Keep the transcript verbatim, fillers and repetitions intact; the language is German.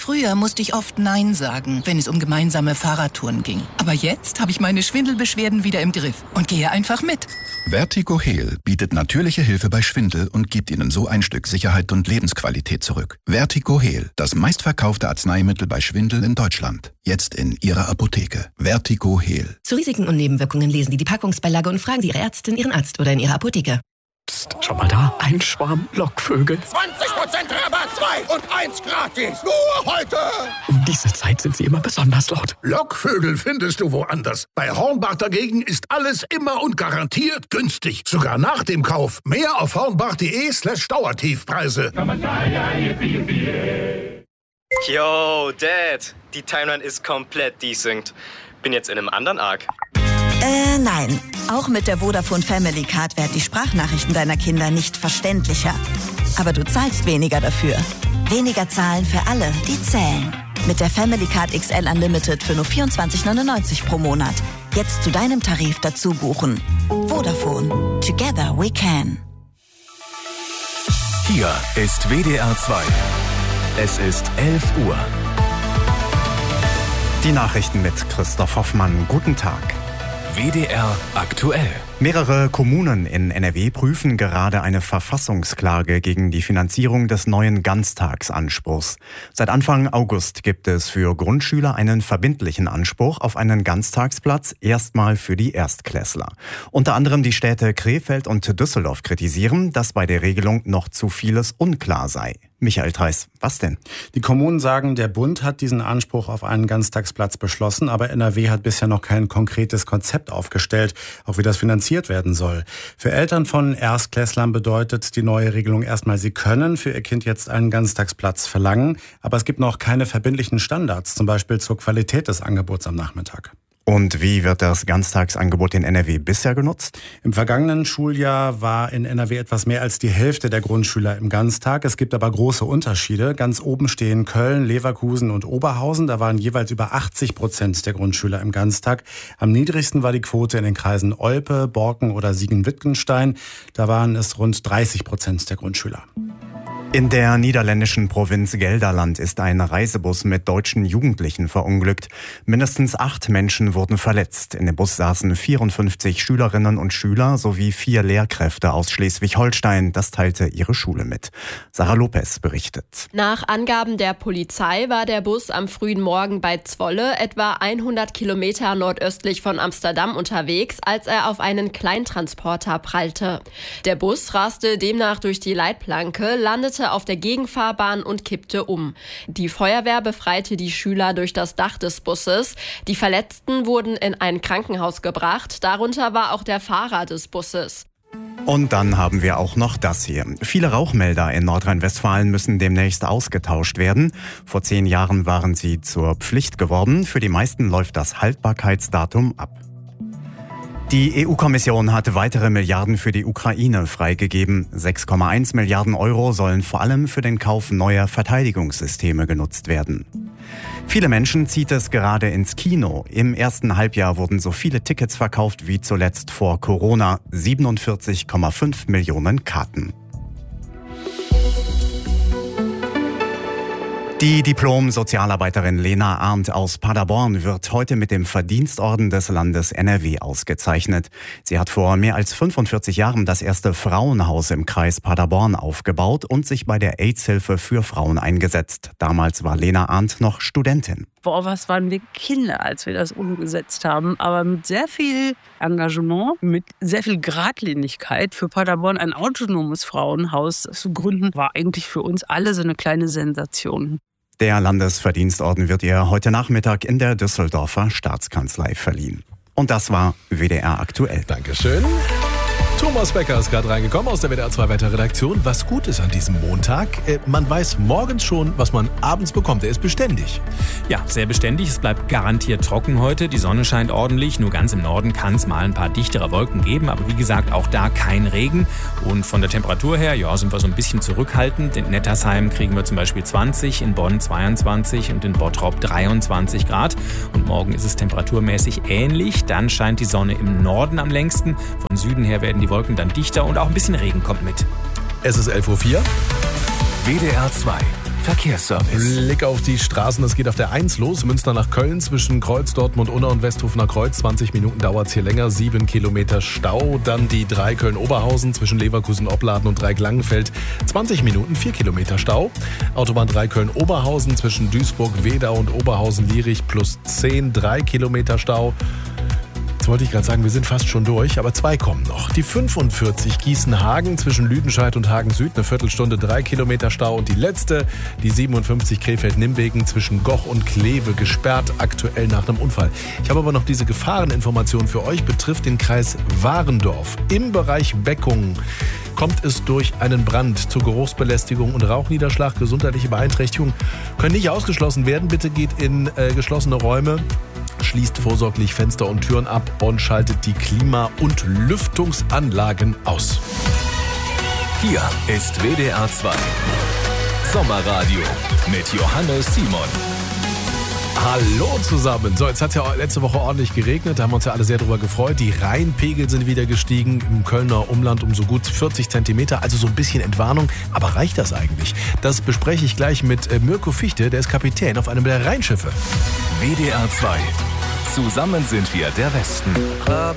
Früher musste ich oft Nein sagen, wenn es um gemeinsame Fahrradtouren ging. Aber jetzt habe ich meine Schwindelbeschwerden wieder im Griff und gehe einfach mit. Vertigo Heal bietet natürliche Hilfe bei Schwindel und gibt Ihnen so ein Stück Sicherheit und Lebensqualität zurück. Vertigo Heal, das meistverkaufte Arzneimittel bei Schwindel in Deutschland. Jetzt in Ihrer Apotheke. Vertigo Heal. Zu Risiken und Nebenwirkungen lesen Sie die Packungsbeilage und fragen Sie Ihre Ärztin, Ihren Arzt oder in Ihrer Apotheke. Psst, schau mal da, ein Schwarm Lockvögel. zwanzig Prozent Rabatt, zwei und eins gratis. Nur heute. Um diese Zeit sind sie immer besonders laut. Lockvögel findest du woanders. Bei Hornbach dagegen ist alles immer und garantiert günstig. Sogar nach dem Kauf. Mehr auf hornbach.de slash Dauertiefpreise. Yo, Dad. Die Timeline ist komplett desynced. Bin jetzt in einem anderen Arc. Äh, nein. Auch mit der Vodafone Family Card werden die Sprachnachrichten deiner Kinder nicht verständlicher. Aber du zahlst weniger dafür. Weniger zahlen für alle, die zählen. Mit der Family Card X L Unlimited für nur vierundzwanzig neunundneunzig pro Monat. Jetzt zu deinem Tarif dazu buchen. Vodafone. Together we can. Hier ist W D R zwei. Es ist elf Uhr. Die Nachrichten mit Christoph Hoffmann. Guten Tag. W D R aktuell. Mehrere Kommunen in N R W prüfen gerade eine Verfassungsklage gegen die Finanzierung des neuen Ganztagsanspruchs. Seit Anfang August gibt es für Grundschüler einen verbindlichen Anspruch auf einen Ganztagsplatz, erstmal für die Erstklässler. Unter anderem die Städte Krefeld und Düsseldorf kritisieren, dass bei der Regelung noch zu vieles unklar sei. Michael Theis, was denn? Die Kommunen sagen, der Bund hat diesen Anspruch auf einen Ganztagsplatz beschlossen, aber N R W hat bisher noch kein konkretes Konzept aufgestellt, auch wie das finanziert werden soll. Für Eltern von Erstklässlern bedeutet die neue Regelung erstmal, sie können für ihr Kind jetzt einen Ganztagsplatz verlangen, aber es gibt noch keine verbindlichen Standards, zum Beispiel zur Qualität des Angebots am Nachmittag. Und wie wird das Ganztagsangebot in N R W bisher genutzt? Im vergangenen Schuljahr war in N R W etwas mehr als die Hälfte der Grundschüler im Ganztag. Es gibt aber große Unterschiede. Ganz oben stehen Köln, Leverkusen und Oberhausen. Da waren jeweils über achtzig Prozent der Grundschüler im Ganztag. Am niedrigsten war die Quote in den Kreisen Olpe, Borken oder Siegen-Wittgenstein. Da waren es rund dreißig Prozent der Grundschüler. In der niederländischen Provinz Gelderland ist ein Reisebus mit deutschen Jugendlichen verunglückt. Mindestens acht Menschen wurden verletzt. In dem Bus saßen vierundfünfzig Schülerinnen und Schüler sowie vier Lehrkräfte aus Schleswig-Holstein. Das teilte ihre Schule mit. Sarah Lopez berichtet. Nach Angaben der Polizei war der Bus am frühen Morgen bei Zwolle, etwa hundert Kilometer nordöstlich von Amsterdam, unterwegs, als er auf einen Kleintransporter prallte. Der Bus raste demnach durch die Leitplanke, landete auf der Gegenfahrbahn und kippte um. Die Feuerwehr befreite die Schüler durch das Dach des Busses. Die Verletzten wurden in ein Krankenhaus gebracht. Darunter war auch der Fahrer des Busses. Und dann haben wir auch noch das hier. Viele Rauchmelder in Nordrhein-Westfalen müssen demnächst ausgetauscht werden. Vor zehn Jahren waren sie zur Pflicht geworden. Für die meisten läuft das Haltbarkeitsdatum ab. Die E U-Kommission hat weitere Milliarden für die Ukraine freigegeben. sechs Komma eins Milliarden Euro sollen vor allem für den Kauf neuer Verteidigungssysteme genutzt werden. Viele Menschen zieht es gerade ins Kino. Im ersten Halbjahr wurden so viele Tickets verkauft wie zuletzt vor Corona. siebenundvierzig Komma fünf Millionen Karten. Die Diplom-Sozialarbeiterin Lena Arndt aus Paderborn wird heute mit dem Verdienstorden des Landes N R W ausgezeichnet. Sie hat vor mehr als fünfundvierzig Jahren das erste Frauenhaus im Kreis Paderborn aufgebaut und sich bei der AIDS-Hilfe für Frauen eingesetzt. Damals war Lena Arndt noch Studentin. Boah, was waren wir Kinder, als wir das umgesetzt haben. Aber mit sehr viel Engagement, mit sehr viel Geradlinigkeit für Paderborn ein autonomes Frauenhaus zu gründen, war eigentlich für uns alle so eine kleine Sensation. Der Landesverdienstorden wird ihr heute Nachmittag in der Düsseldorfer Staatskanzlei verliehen. Und das war W D R aktuell. Dankeschön. Thomas Becker ist gerade reingekommen aus der W D R zwei Wetterredaktion. Was gut ist an diesem Montag, äh, man weiß morgens schon, was man abends bekommt. Er ist beständig. Ja, sehr beständig. Es bleibt garantiert trocken heute. Die Sonne scheint ordentlich. Nur ganz im Norden kann es mal ein paar dichtere Wolken geben. Aber wie gesagt, auch da kein Regen. Und von der Temperatur her, ja, sind wir so ein bisschen zurückhaltend. In Nettersheim kriegen wir zum Beispiel zwanzig, in Bonn zweiundzwanzig und in Bottrop dreiundzwanzig Grad. Und morgen ist es temperaturmäßig ähnlich. Dann scheint die Sonne im Norden am längsten. Von Süden her werden die Wolken dann dichter und auch ein bisschen Regen kommt mit. Es ist elf Uhr vier. W D R zwei Verkehrsservice. Blick auf die Straßen, es geht auf der eins los, Münster nach Köln, zwischen Kreuz, Dortmund, Unna und Westhofener Kreuz. zwanzig Minuten dauert es hier länger, sieben Kilometer Stau. Dann die drei Köln-Oberhausen zwischen Leverkusen, Opladen und Dreieck-Langenfeld. zwanzig Minuten, vier Kilometer Stau. Autobahn drei Köln-Oberhausen zwischen Duisburg, Wedau und Oberhausen-Lierich plus zehn, drei Kilometer Stau. Wollte ich gerade sagen, wir sind fast schon durch, aber zwei kommen noch. Die fünfundvierzig Gießen-Hagen zwischen Lüdenscheid und Hagen-Süd, eine Viertelstunde, drei Kilometer Stau. Und die letzte, die siebenundfünfzig Krefeld-Nimbegen zwischen Goch und Kleve, gesperrt aktuell nach einem Unfall. Ich habe aber noch diese Gefahreninformation für euch, betrifft den Kreis Warendorf. Im Bereich Beckungen kommt es durch einen Brand zu Geruchsbelästigung und Rauchniederschlag. Gesundheitliche Beeinträchtigungen können nicht ausgeschlossen werden. Bitte geht in äh, geschlossene Räume. Schließt vorsorglich Fenster und Türen ab und schaltet die Klima- und Lüftungsanlagen aus. Hier ist W D R zwei Sommerradio mit Johannes Simon. Hallo zusammen. So, jetzt hat es ja letzte Woche ordentlich geregnet. Da haben wir uns ja alle sehr drüber gefreut. Die Rheinpegel sind wieder gestiegen im Kölner Umland um so gut vierzig Zentimeter. Also so ein bisschen Entwarnung. Aber reicht das eigentlich? Das bespreche ich gleich mit Mirko Fichte. Der ist Kapitän auf einem der Rheinschiffe. W D R zwei. Zusammen sind wir der Westen. Club